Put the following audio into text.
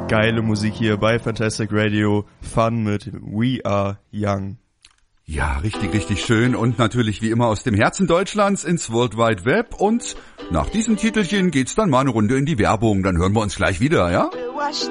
geile Musik hier bei Fantastic Radio. Fun mit We Are Young. Ja, richtig, richtig schön und natürlich wie immer aus dem Herzen Deutschlands ins World Wide Web und nach diesem Titelchen geht's dann mal eine Runde in die Werbung. Dann hören wir uns gleich wieder, ja?